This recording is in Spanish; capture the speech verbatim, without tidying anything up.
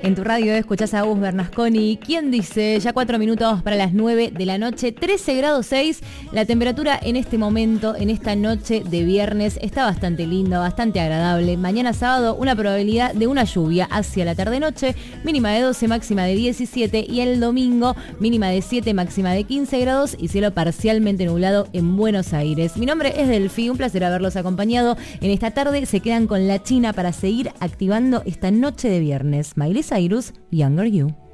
En tu radio escuchás a Agus Bernasconi. ¿Quién dice? Ya cuatro minutos para las nueve de la noche, trece grados seis. La temperatura en este momento, en esta noche de viernes, está bastante linda, bastante agradable. Mañana sábado, una probabilidad de una lluvia hacia la tarde-noche, mínima de doce, máxima de diecisiete. Y el domingo, mínima de siete, máxima de quince grados y cielo parcialmente nublado en Buenos Aires. Mi nombre es Delphi, un placer haberlos acompañado en esta tarde. Se quedan con la China para seguir activando esta noche de viernes. Miley Cyrus, Younger You.